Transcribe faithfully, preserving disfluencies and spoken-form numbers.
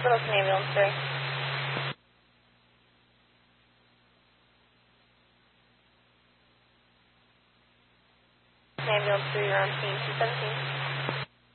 Littleton Ambulance three. Ambulance three, you're on scene two seventeen.